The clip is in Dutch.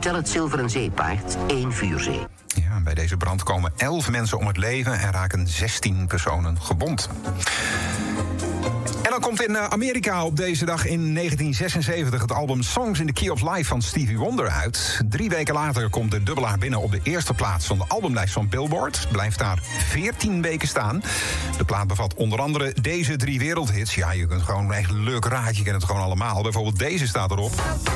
Vertel het Zilveren Zeepaard, 1 vuurzee. Ja, bij deze brand komen 11 mensen om het leven en raken 16 personen gewond. En dan komt in Amerika op deze dag in 1976 het album Songs in the Key of Life van Stevie Wonder uit. 3 weken later komt de dubbelaar binnen op de eerste plaats van de albumlijst van Billboard. Blijft daar 14 weken staan. De plaat bevat onder andere deze 3 wereldhits. Ja, je kunt gewoon echt leuk raadje, je kent het gewoon allemaal. Bijvoorbeeld deze staat erop.